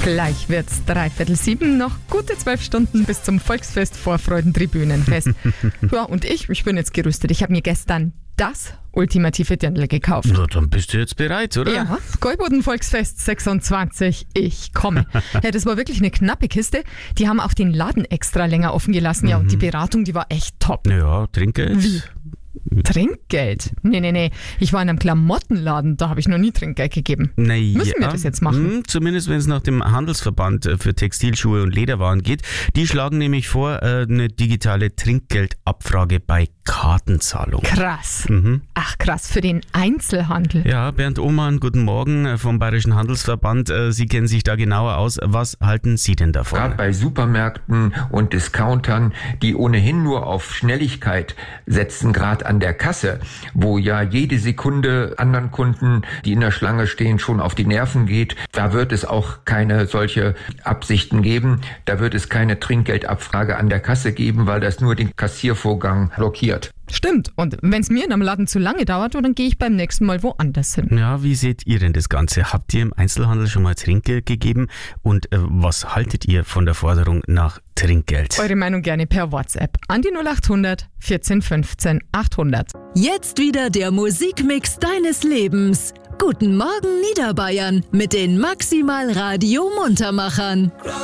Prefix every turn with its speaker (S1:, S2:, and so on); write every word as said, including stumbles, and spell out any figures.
S1: Gleich wird's dreiviertel sieben, noch gute zwölf Stunden bis zum Volksfest Vorfreudentribünenfest. Ja, und ich, ich bin jetzt gerüstet. Ich habe mir gestern das ultimative Dirndl gekauft.
S2: Na, dann bist du jetzt bereit, oder?
S1: Ja, Gäuboden Volksfest sechsundzwanzig, ich komme. Ja, das war wirklich eine knappe Kiste. Die haben auch den Laden extra länger offen gelassen. Ja, und die Beratung, die war echt top.
S2: Ja, Trinkgeld?
S1: Wie? Trinkgeld? Nee, nee, nee. Ich war in einem Klamottenladen, da habe ich noch nie Trinkgeld gegeben.
S2: Naja,
S1: Müssen wir das jetzt machen?
S2: Hm, zumindest wenn es nach dem Handelsverband für Textilschuhe und Lederwaren geht. Die schlagen nämlich vor, eine digitale Trinkgeldabfrage bei Kartenzahlung.
S1: Krass.
S2: Mhm.
S1: Ach krass, für den Einzelhandel.
S2: Ja, Bernd Ohmann, guten Morgen vom Bayerischen Handelsverband. Sie kennen sich da genauer aus. Was halten Sie denn davon?
S3: Gerade bei Supermärkten und Discountern, die ohnehin nur auf Schnelligkeit setzen, gerade an der Kasse, wo ja jede Sekunde anderen Kunden, die in der Schlange stehen, schon auf die Nerven geht, da wird es auch keine solche Absichten geben. Da wird es keine Trinkgeldabfrage an der Kasse geben, weil das nur den Kassiervorgang blockiert.
S1: Stimmt. Und wenn es mir in einem Laden zu lange dauert, dann gehe ich beim nächsten Mal woanders hin.
S2: Ja, wie seht ihr denn das Ganze? Habt ihr im Einzelhandel schon mal Trinkgeld gegeben? Und äh, was haltet ihr von der Forderung nach Trinkgeld?
S1: Eure Meinung gerne per WhatsApp an die null acht hundert vierzehn fünfzehn achthundert.
S4: Jetzt wieder der Musikmix deines Lebens. Guten Morgen Niederbayern mit den Maximal Radio Muntermachern.